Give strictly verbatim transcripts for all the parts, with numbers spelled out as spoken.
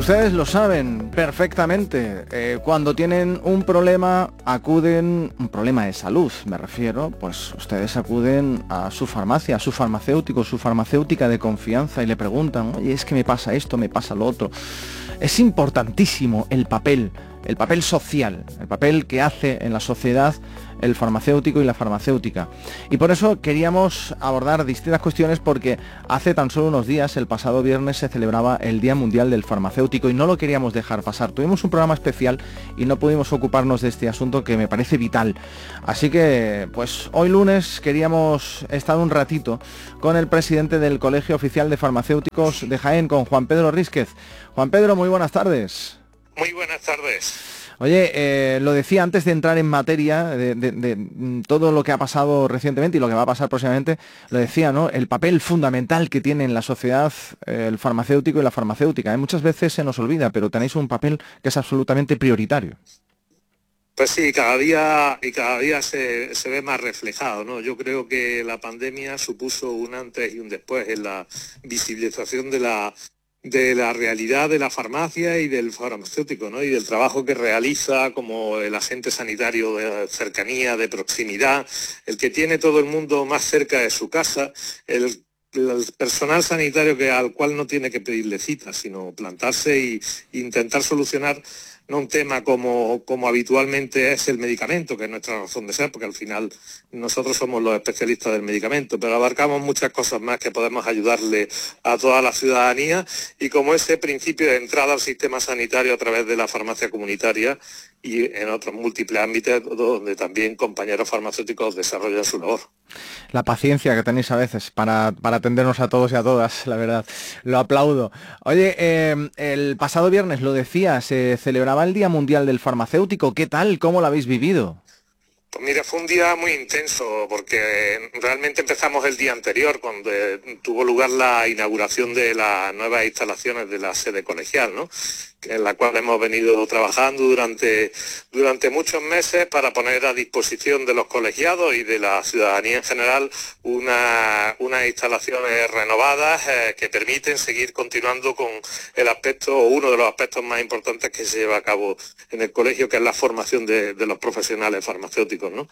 Ustedes lo saben perfectamente. Eh, cuando tienen un problema, acuden, un problema de salud, me refiero, pues ustedes acuden a su farmacia, a su farmacéutico, su farmacéutica de confianza y le preguntan, oye, es que me pasa esto, me pasa lo otro. Es importantísimo el papel, el papel social, el papel que hace en la sociedad el farmacéutico y la farmacéutica. Y por eso queríamos abordar distintas cuestiones, porque hace tan solo unos días, el pasado viernes, se celebraba el Día Mundial del Farmacéutico y no lo queríamos dejar pasar. Tuvimos un programa especial y no pudimos ocuparnos de este asunto que me parece vital. Así que, pues hoy lunes queríamos estar un ratito con el presidente del Colegio Oficial de Farmacéuticos de Jaén, con Juan Pedro Rísquez. Juan Pedro, muy buenas tardes. Muy buenas tardes. Oye, eh, lo decía antes de entrar en materia de, de, de todo lo que ha pasado recientemente y lo que va a pasar próximamente, lo decía, ¿no? El papel fundamental que tiene en la sociedad eh, el farmacéutico y la farmacéutica. ¿eh? Muchas veces se nos olvida, pero tenéis un papel que es absolutamente prioritario. Pues sí, cada día y cada día se, se ve más reflejado, ¿no? Yo creo que la pandemia supuso un antes y un después en la visibilización de la de la realidad de la farmacia y del farmacéutico, ¿no? Y del trabajo que realiza como el agente sanitario de cercanía, de proximidad, el que tiene todo el mundo más cerca de su casa, el el personal sanitario que al cual no tiene que pedirle citas, sino plantarse y, e intentar solucionar no un tema como, como habitualmente es el medicamento, que es nuestra razón de ser, porque al final nosotros somos los especialistas del medicamento, pero abarcamos muchas cosas más que podemos ayudarle a toda la ciudadanía, y como ese principio de entrada al sistema sanitario a través de la farmacia comunitaria y en otros múltiples ámbitos donde también compañeros farmacéuticos desarrollan su labor. La paciencia que tenéis a veces para, para atendernos a todos y a todas, la verdad, lo aplaudo. Oye, eh, el pasado viernes, lo decía, se celebraba el Día Mundial del Farmacéutico. ¿Qué tal? ¿Cómo lo habéis vivido? Pues mira, fue un día muy intenso porque realmente empezamos el día anterior cuando tuvo lugar la inauguración de las nuevas instalaciones de la sede colegial, ¿no? En la cual hemos venido trabajando durante, durante muchos meses para poner a disposición de los colegiados y de la ciudadanía en general una, unas instalaciones renovadas eh, que permiten seguir continuando con el aspecto, o uno de los aspectos más importantes que se lleva a cabo en el colegio, que es la formación de, de los profesionales farmacéuticos, ¿no?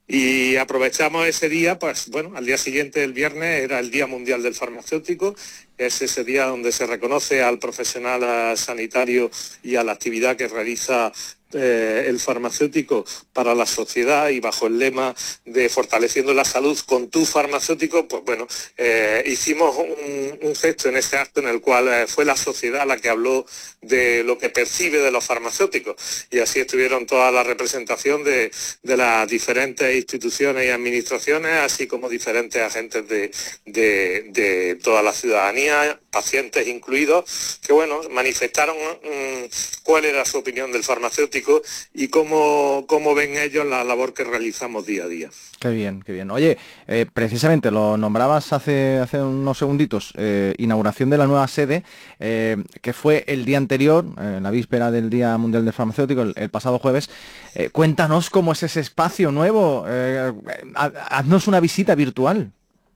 Y aprovechamos ese día, pues bueno, al día siguiente, el viernes, era el Día Mundial del Farmacéutico. Es ese día donde se reconoce al profesional sanitario y a la actividad que realiza eh, el farmacéutico para la sociedad, y bajo el lema de fortaleciendo la salud con tu farmacéutico, pues bueno, eh, hicimos un, un gesto en ese acto en el cual eh, fue la sociedad la que habló de lo que percibe de los farmacéuticos, y así estuvieron toda la representación de, de las diferentes instituciones y administraciones, así como diferentes agentes de, de, de toda la ciudadanía, pacientes incluidos, que bueno, manifestaron mmm, cuál era su opinión del farmacéutico y cómo, cómo ven ellos la labor que realizamos día a día. Qué bien, qué bien. Oye, eh, precisamente lo nombrabas hace, hace unos segunditos, eh, inauguración de la nueva sede, eh, que fue el día anterior, eh, la víspera del Día Mundial del Farmacéutico, el, el pasado jueves. Eh, cuéntanos cómo es ese espacio nuevo, eh, haznos una visita virtual.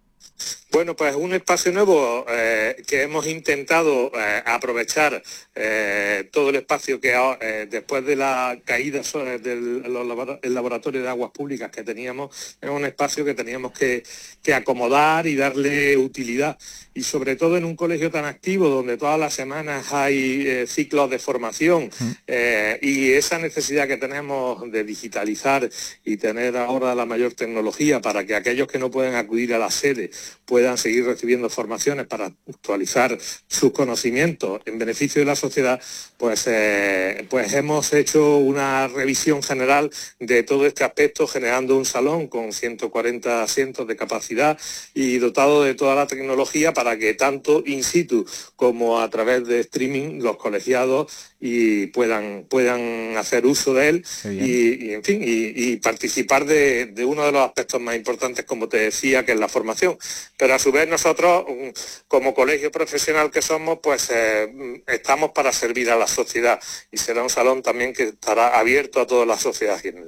Bueno, pues un espacio nuevo eh, que hemos intentado eh, aprovechar eh, todo el espacio que eh, después de la caída del el laboratorio de aguas públicas que teníamos, es un espacio que teníamos que, que acomodar y darle utilidad, y sobre todo en un colegio tan activo donde todas las semanas hay eh, ciclos de formación eh, y esa necesidad que tenemos de digitalizar y tener ahora la mayor tecnología para que aquellos que no pueden acudir a la sede puedan seguir recibiendo formaciones para actualizar sus conocimientos en beneficio de la sociedad, pues, eh, pues hemos hecho una revisión general de todo este aspecto, generando un salón con ciento cuarenta asientos de capacidad y dotado de toda la tecnología para que tanto in situ como a través de streaming los colegiados y puedan, puedan hacer uso de él y, y en fin, y, y participar de, de uno de los aspectos más importantes, como te decía, que es la formación. Pero a su vez nosotros, como colegio profesional que somos, pues eh, estamos para servir a la sociedad, y será un salón también que estará abierto a toda la sociedad jiennense.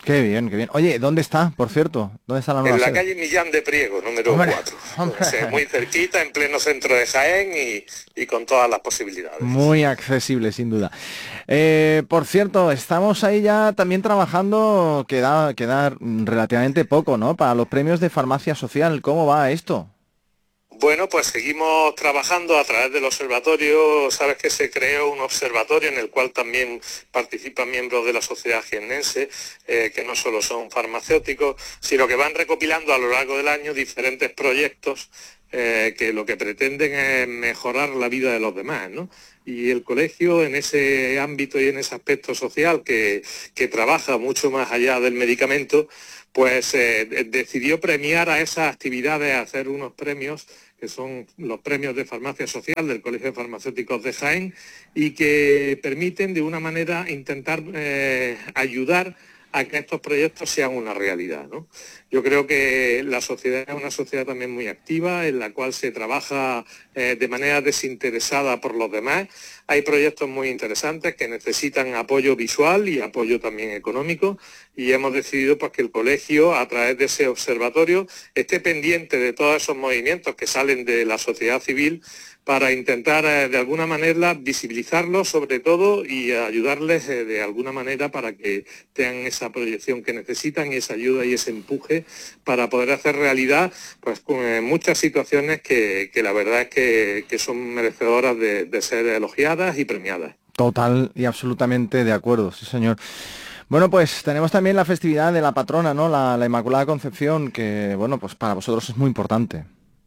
Qué bien, qué bien. Oye, ¿dónde está, por cierto? ¿Dónde está la nueva En la sede? calle Millán de Priego, número Hombre, cuatro. hombre. O sea, muy cerquita, en pleno centro de Jaén y, y con todas las posibilidades. Muy accesible, sin duda. Eh, por cierto, estamos ahí ya también trabajando, queda, queda relativamente poco, ¿no? Para los premios de farmacia social. ¿Cómo va esto? Bueno, pues seguimos trabajando a través del observatorio. Sabes que se creó un observatorio en el cual también participan miembros de la sociedad jiennense, eh, que no solo son farmacéuticos, sino que van recopilando a lo largo del año diferentes proyectos eh, que lo que pretenden es mejorar la vida de los demás, ¿no? Y el colegio en ese ámbito y en ese aspecto social que, que trabaja mucho más allá del medicamento, pues eh, decidió premiar a esas actividades, a hacer unos premios que son los premios de farmacia social del Colegio de Farmacéuticos de Jaén y que permiten de una manera intentar eh, ayudar a que estos proyectos sean una realidad, ¿no? Yo creo que la sociedad es una sociedad también muy activa, en la cual se trabaja eh, de manera desinteresada por los demás. Hay proyectos muy interesantes que necesitan apoyo visual y apoyo también económico, y hemos decidido pues, que el colegio, a través de ese observatorio, esté pendiente de todos esos movimientos que salen de la sociedad civil para intentar eh, de alguna manera visibilizarlos sobre todo y ayudarles eh, de alguna manera para que tengan esa proyección que necesitan y esa ayuda y ese empuje para poder hacer realidad pues eh, muchas situaciones que, que la verdad es que, que son merecedoras de, de ser elogiadas y premiadas. Total y absolutamente de acuerdo, sí señor. Bueno, pues tenemos también la festividad de la patrona, ¿no? La, la Inmaculada Concepción, que bueno, pues para vosotros es muy importante.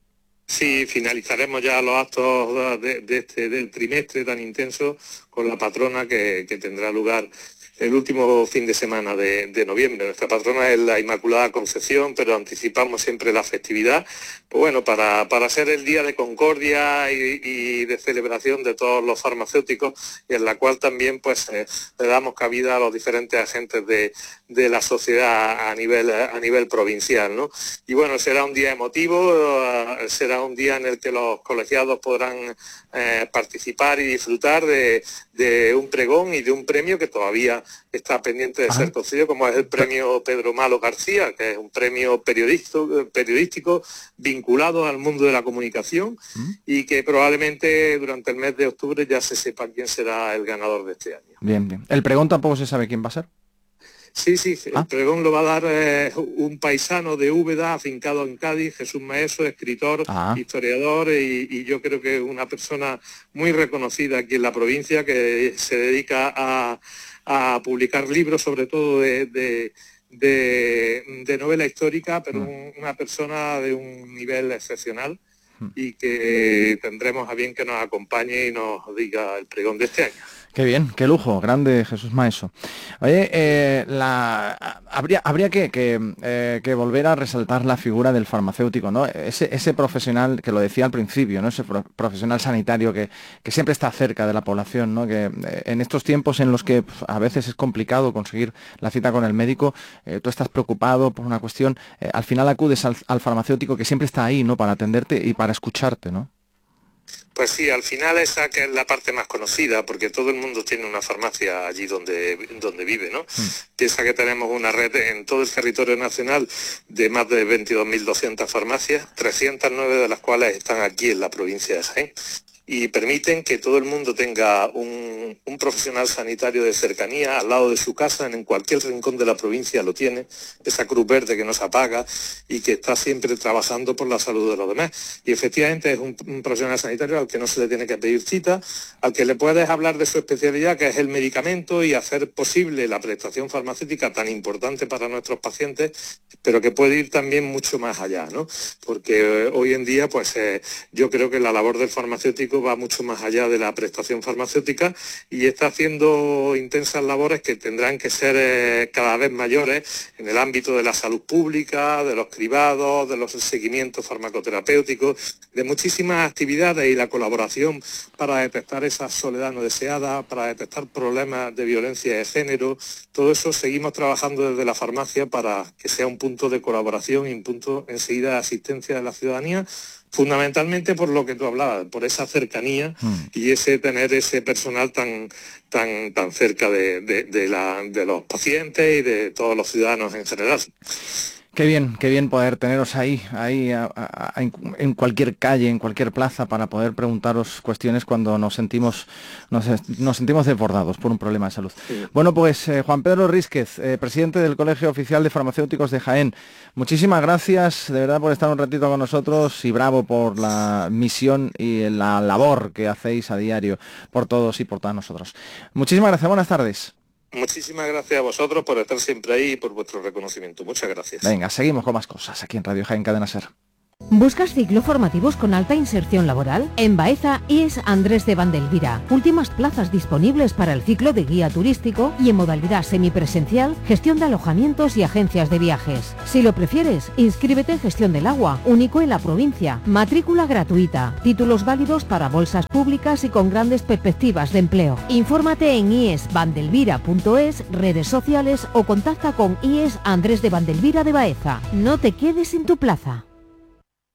Sí, finalizaremos ya los actos de, de este, del trimestre tan intenso con la patrona que, que tendrá lugar el último fin de semana de, de noviembre. Nuestra patrona es la Inmaculada Concepción, pero anticipamos siempre la festividad, pues bueno, para, para ser el día de concordia y, y de celebración de todos los farmacéuticos, y en la cual también pues eh, le damos cabida a los diferentes agentes de, de la sociedad a nivel, a nivel provincial, ¿no? Y bueno, será un día emotivo, uh, será un día en el que los colegiados podrán eh, participar y disfrutar de, de un pregón y de un premio que todavía está pendiente de Ajá. ser concedido, como es el premio Pedro Malo García, que es un premio periodístico, periodístico vinculado al mundo de la comunicación ¿Mm? y que probablemente durante el mes de octubre ya se sepa quién será el ganador de este año. Bien, bien. El pregón tampoco se sabe quién va a ser. Sí, sí, el Ah, pregón lo va a dar eh, un paisano de Úbeda, afincado en Cádiz, Jesús Maeso, escritor, ah, historiador y, y yo creo que una persona muy reconocida aquí en la provincia que se dedica a, a publicar libros, sobre todo de, de, de, de novela histórica, pero mm, un- una persona de un nivel excepcional mm. y que tendremos a bien que nos acompañe y nos diga el pregón de este año. Qué bien, qué lujo, grande Jesús Maeso. Oye, eh, la, habría, habría que, que, eh, que volver a resaltar la figura del farmacéutico, ¿no? Ese, ese profesional, que lo decía al principio, ¿no? Ese pro- profesional sanitario que, que siempre está cerca de la población, ¿no? Que eh, en estos tiempos en los que pues, a veces es complicado conseguir la cita con el médico, eh, tú estás preocupado por una cuestión, eh, al final acudes al, al farmacéutico que siempre está ahí, ¿no? Para atenderte y para escucharte, ¿no? Pues sí, al final esa que es la parte más conocida, porque todo el mundo tiene una farmacia allí donde, donde vive, ¿no? Mm. Piensa que tenemos una red en todo el territorio nacional de más de veintidós mil doscientas farmacias, trescientas nueve de las cuales están aquí en la provincia de Jaén, y permiten que todo el mundo tenga un, un profesional sanitario de cercanía al lado de su casa, en cualquier rincón de la provincia lo tiene, esa cruz verde que no se apaga y que está siempre trabajando por la salud de los demás. Y efectivamente es un, un profesional sanitario al que no se le tiene que pedir cita, al que le puedes hablar de su especialidad, que es el medicamento, y hacer posible la prestación farmacéutica tan importante para nuestros pacientes, pero que puede ir también mucho más allá, ¿no? Porque eh, hoy en día, pues eh, yo creo que la labor del farmacéutico va mucho más allá de la prestación farmacéutica y está haciendo intensas labores que tendrán que ser eh, cada vez mayores en el ámbito de la salud pública, de los cribados, de los seguimientos farmacoterapéuticos, de muchísimas actividades y la colaboración para detectar esa soledad no deseada, para detectar problemas de violencia de género. Todo eso seguimos trabajando desde la farmacia para que sea un punto de colaboración y un punto enseguida de asistencia de la ciudadanía, fundamentalmente por lo que tú hablabas, por esa cercanía mm. y ese tener ese personal tan tan tan cerca de, de, de, la, de los pacientes y de todos los ciudadanos en general. Qué bien, qué bien poder teneros ahí, ahí a, a, a, en cualquier calle, en cualquier plaza, para poder preguntaros cuestiones cuando nos sentimos nos, nos sentimos desbordados por un problema de salud. Sí. Bueno, pues eh, Juan Pedro Rísquez, eh, presidente del Colegio Oficial de Farmacéuticos de Jaén, muchísimas gracias de verdad por estar un ratito con nosotros y bravo por la misión y la labor que hacéis a diario por todos y por todas nosotros. Muchísimas gracias, buenas tardes. Muchísimas gracias a vosotros por estar siempre ahí y por vuestro reconocimiento. Muchas gracias. Venga, seguimos con más cosas aquí en Radio Jaén Cadena Ser. ¿Buscas ciclo formativos con alta inserción laboral? En Baeza, I E S Andrés de Vandelvira. Últimas plazas disponibles para el ciclo de guía turístico y en modalidad semipresencial, gestión de alojamientos y agencias de viajes. Si lo prefieres, inscríbete en gestión del agua, único en la provincia. Matrícula gratuita. Títulos válidos para bolsas públicas y con grandes perspectivas de empleo. Infórmate en i e s vandelvira punto es, redes sociales o contacta con I E S Andrés de Vandelvira de Baeza. No te quedes sin tu plaza.